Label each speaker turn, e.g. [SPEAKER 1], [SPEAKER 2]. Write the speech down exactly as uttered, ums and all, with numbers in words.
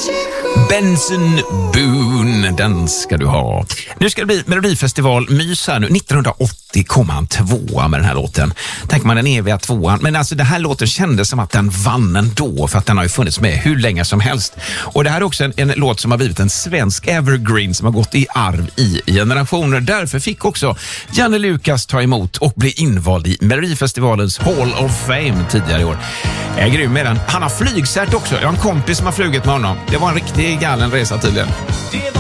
[SPEAKER 1] Benson Boone, den ska du ha. Nu ska det bli Melodifestival mys här nu. nittonhundraåttio kom han tvåa med den här låten. Tänker man den eviga tvåan. Men alltså det här låten kändes som att den vann ändå, för att den har ju funnits med hur länge som helst. Och det här är också en, en låt som har blivit en svensk evergreen som har gått i arv i generationer. Därför fick också Janne Lukas ta emot och bli invald i Melodifestivalens Hall of Fame tidigare i år. Jag är grym med den. Han har flygcert också. Jag har en kompis som har flugit med honom. Det var en riktig galen resa tydligen.